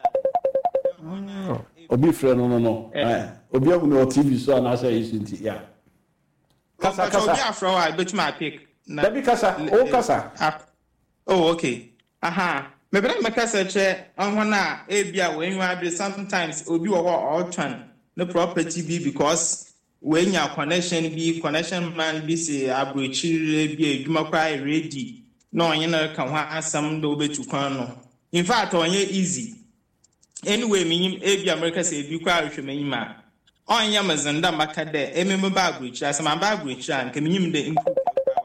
obi frɛ no no no eh obi ahu no T V so na say is nti yeah kasa kasa obi afro I bet my pick na bi kasa o kasa oh okay aha me bra me kasa che on na e bia we nwa be sometimes obi wo ho turn the property be because when your connection be connection man be say abrochire be adwuma kwa ready no onye na ka ho asam do betu kwan no in fact onye easy anyway minim ebi America say bi kwa ahwemanyima onya mazanda maka de ememe ba agrochi asama ba agrochi an ka minim de improve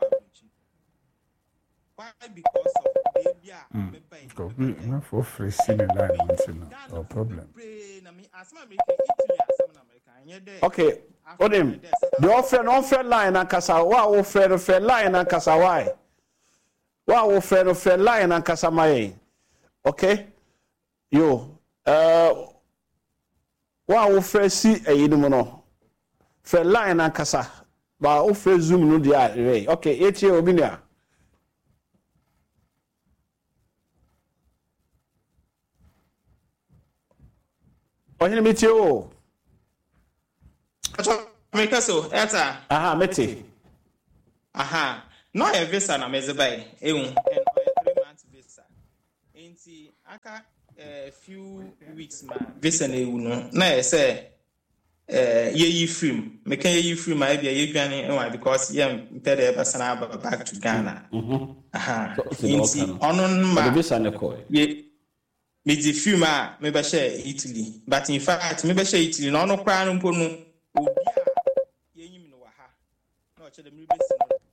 why because of baby a me buy go na for free sin line no problem na me asama America Italy asama America anye de okay odem the offer no offer line and kasa wa offer offer line and kasa why wa offer offer line and kasa mai okay yo uh wa wo frɛ si ayinim no frɛ line akasa ba wo frɛ Zoom no dia re okay etie obi nia Ohene meti o. Acho America so eta. Aha, meti. Aha. No a visa na mezebai. Ehun. And three months visa. Enti aka a few weeks ma visa na ewu no. Na e say eh ye yi film. Me kan ye yi film ma bia ye dwane enwa because ye mpede e basana back to Ghana. Mhm. Aha. Enti ono ma the visa na ko. Ye me di film a me ba share Italy. But in fact me ba share Italy no no kwa no mpo no obi a ye nyim no wa ha. Na o che de me be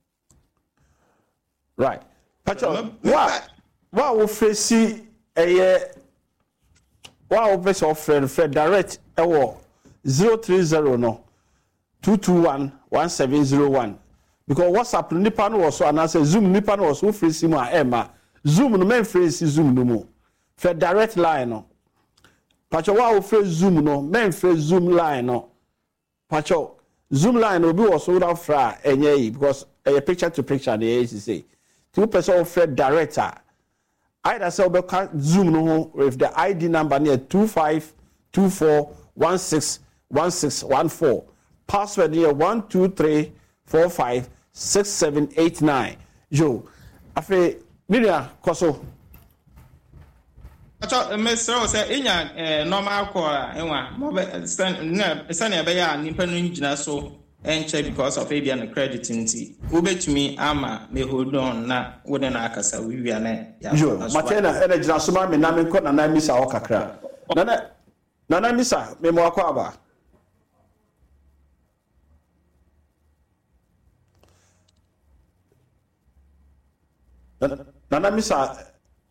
right. Pacho, what what will face a what will face of friend friend direct ewo zero three zero no two two one one seven zero one because WhatsApp nipa no was so and I say Zoom nipa no was so free sim a Emma Zoom no men free Zoom no mo for direct line no Pacho what will free Zoom no men free Zoom line no Pacho Zoom line no be was so that fra enye because a picture to picture the A C say two person offer director either say we Zoom no with the I D number near two five two four one six one six one four password near one two three four five six seven eight nine yo afi Miria koso Acho Mister say inya normal call enwa mo be stand na stand e be ya nipa no ngina so enche because of maybe an credit nti ubetumi ama me hold on na wode na akasa we wi na ya yo matena ene gina so ma me na me ko na na misa o kakra na na na na misa me mo akwa aba na na misa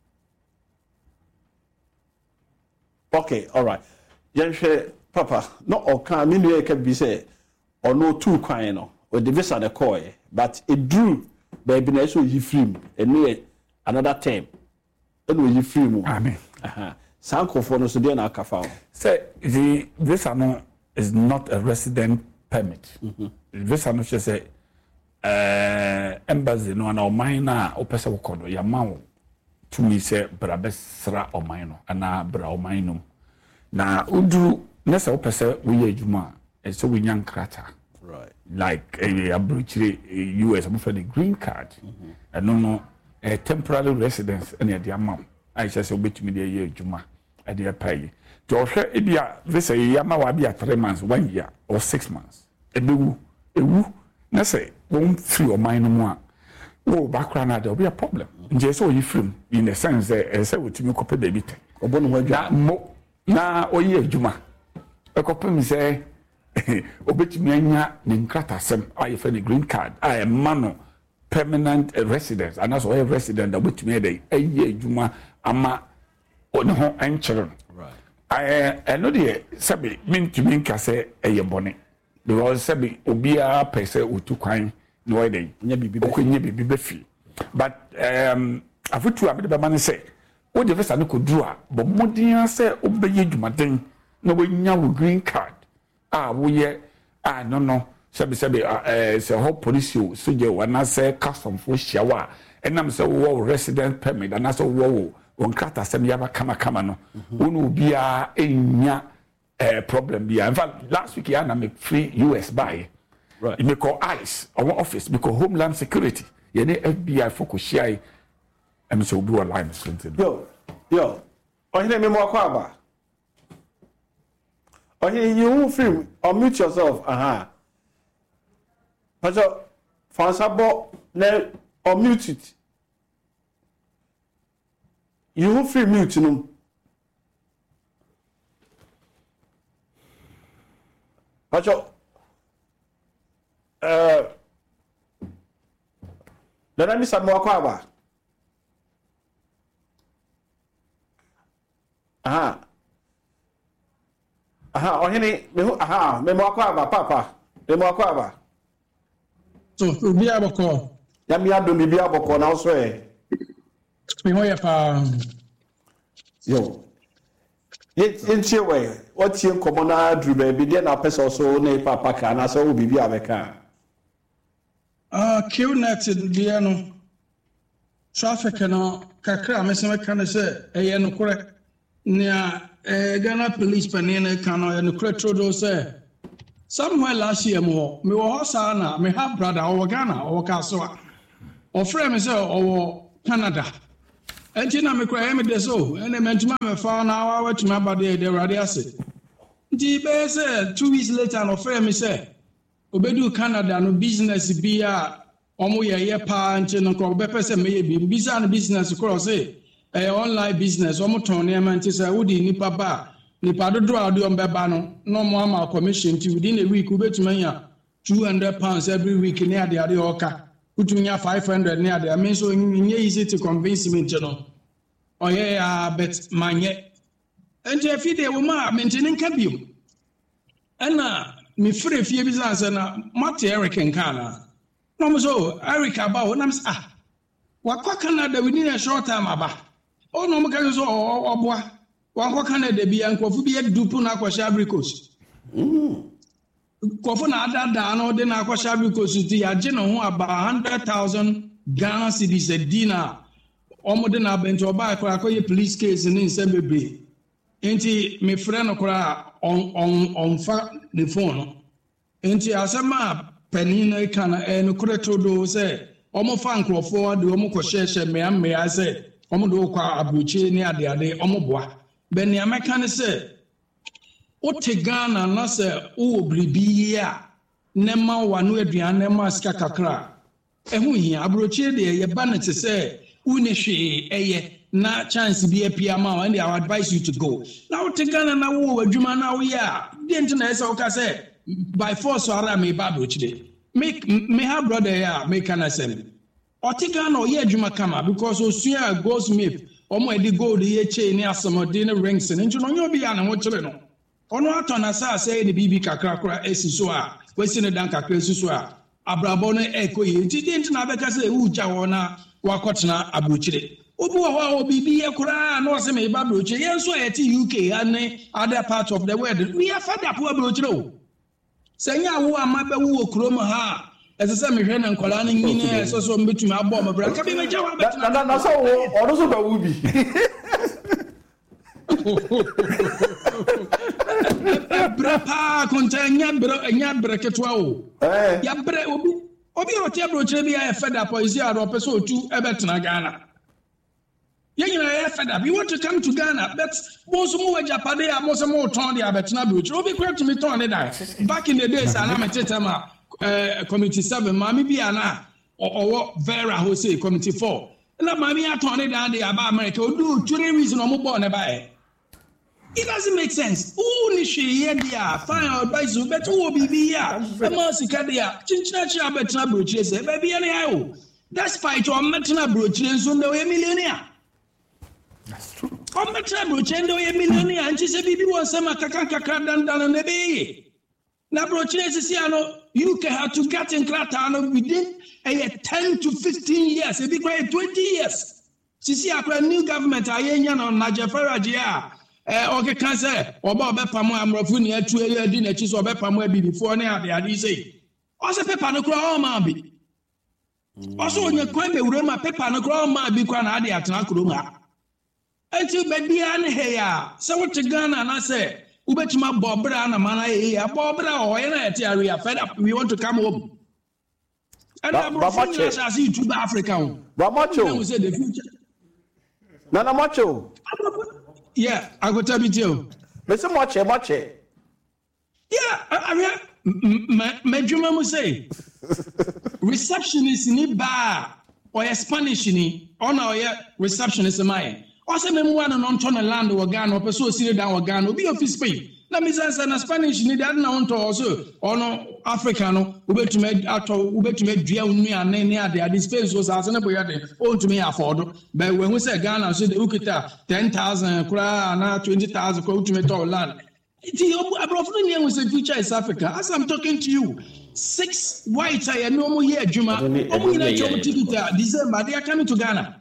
okay all right yenhwe papa no o kan me nu e ka bi say or no two kwan no or the visa the call but it drew baby na so yi film and another term and we film amen aha sanko for no so dey na akafa say the visa no is not a resident permit mm-hmm. Visa no say uh embassy no na o man na o pese wo kono ya ma wo to me say bra besra o man no ana bra o man no na uduru na say o pese wo ye adwuma e so we nyan krata right like a abrochire U S I'm for the green card mm-hmm. and no no a temporary residence any the amount I say so betimi dey ye adwuma e dey pay to hwe e bia visa ye ama wa bia three months one year or six months e bewu ewu na say won free o mind no mu a wo background na there will be a problem nje so you film in the sense that e say wotimi kope baby te obo no adwa mo na oyi adwuma e kope mi say obetimi anya ne nkrata sem aye for the green card I am mano permanent residence and also a resident that obetimi dey aye adwuma ama on ho encheren right I I know the sabi mintimi nka say eye bone because sabi obia pese otu kwan no way dey nya bibi be nya bibi be fi but um afutu abede be man say wo de visa no koduru a bo modin say obeye adwumaden na wo nya wo green card ah wo ye ah no no sabi sabi eh say ho police so je wana say custom for shiawa enam say wo resident permit and so wo on krata sem yaba kama kama no wonu bia enya eh problem bia in fact last week ya na me free U S buy right me call ICE our office because homeland security ye ne F B I focus share em so do online something yo yo ohine me mo akwa aba ohine you film unmute yourself aha paso fansabo na unmute it you free mute no paso eh dana mi sa mo akwa aba aha aha ohini me aha me mo akwa aba papa me mo akwa aba so obi aboko ya mi ado mi bi aboko na so e me ho ya pa yo ye ntie we what tie nkomo na dru ba bi de na pesa so na papa ka na so obi bi abeka ah qnet bia no traffic no kakra me se me kan se eye no kore nia uh, Ghana police panina can and Cretrodo say somewhere last year more, me was Hosana, me have brother or Ghana or Casua or friend or Canada. And Tina me cry me de so, and they meant to my found our to my body, the radiacid. The base two weeks later, no friend me say, Obedu Canada, no business be a omo ye pa and no call beppers and maybe business business across it. A online business, omo Tony and say, Woody nipa ba, nipa do draw do on bebano, no more commission to within a week, who bet me two hundred pounds every week near the Adioka. Put me five hundred near there. I mean, so easy to convince me, you know. Oh, yeah, but man, yet. And if you did, woman, maintaining cabin. And now, me free few business and Marty Eric and Kana. No, so Eric about when I'm ah. What Canada within a short time about? Oh, no, because oh, boy. What Canada be and Kofubi Dupuna Quashabricos. Hm. Kofuna ada dano de na kwasha because the agena ho about one hundred thousand Ghana cedis a dinar omo de na bento ba kra ko police case ni nsebebe enti me friend kra on on on fa the phone enti asema penina kana e no kreto do say omo fa nkrofo de omo ko sheshe me am me say omo do kwa abuchi ni ade ade omo boa ben ya meka say Ote Ghana na se o bribi a nema wanu aduan nema sika kakra ehu hia abrochie de ye ba ne te se uni hwe eye na chance bi apia ma and I advise you to go now ote Ghana na wo adwuma na wo ya de nti na ese o ka se by force ara me ba abrochie make me ha brother ya make an asem ote Ghana o ye adwuma kama because osua goldsmith omo e di gold ye chain ni asomode ne rings ne nti no nyo bi ya na wo kire no ono atona sa say the bibi kakra kra esiso a kwesi ne dan kakra esiso a abrabo no ekoyi nti dent na beka say uja wona wakotena abrochire obi wo ho bibi ye kra na o se me ba abrochire ye nso eti U K and other parts of the world we are fed up abrochire o senya wo amabe wo okrom ha esese me hwe na nkola no nyine eso so mbetumi abo mabra ka bi me jawa betuna na na so wo ono so ba wubi Brapa contanya bra nya breketwa o eh ya bre obi obi o te bro chire bi ya fed up is ya ro person otu ebetena Ghana yanyina ya fed up you want to come to Ghana but most mo wajapade ya most mo ton dia betena bro chire obi kwet me ton ne da back in the days ana me tetema eh committee seven mami bi ana owo Vera Jose committee four na mami aton ne da dia ba America odu three reason o mo bo ne ba e it doesn't make sense. Who ni she here dia fine advice you better wo bibi ya e ma sika dia chinchina chia betra brochire say baby any ayo that's fight on metra brochire nso ndo we millionaire that's true on metra brochire ndo we millionaire nti say bibi won say makaka kakra dan dan na be na brochire sisi ano you can have to get in krata no within a ten to fifteen years e be quite twenty years sisi akra new government ayenya no na Jefferaj ya eh okay can say oba obepam amrofu ne atu e adi na chi so obepam abi before ne ade ade say o se paper no kura o ma bi o so onye kwan be wura ma paper no kura o ma bi kwa na ade atena kuro ma enti be bia ne he ya se wo te Ghana na say ubetima bobra na mana e ya bobra o ye na ete area fed up we want to come home and amrofu ne say see to Africa ba macho say the future na na macho yeah, I go tell you. Mister Moche, Moche. Yeah, I mean, my Juma must say, receptionist ni bar or a Spanish ni, or now, yeah, receptionist of mine. Also, me one and on turn a land or gun or pursue sit down or gun or be office pay. Let me say, a Spanish ni that now to also, or no Africano, who bet to make out of who bet to make deal me and near the dispense was as an boy, own to me afford. But when we say Ghana, so the Ukita ten thousand, cry, twenty thousand, go to me to land. It's was a future is Africa. As I'm talking to you, six whites I no more here, Juma, only December, they are coming to Ghana.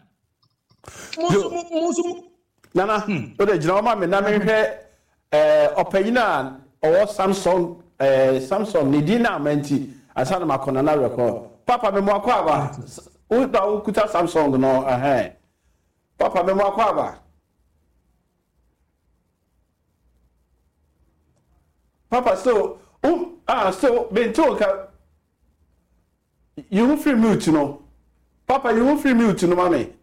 Nana, but the drama, Nana. Eh opeyina or Samsung eh Samsung ni dina menti asana makona na record papa me mo akwa ba u da u kuta Samsung no eh papa me mo akwa ba Papa, so, oh, ah, so, ben talk, you won't free mute, you know. Papa, you won't free mute, you know, mommy.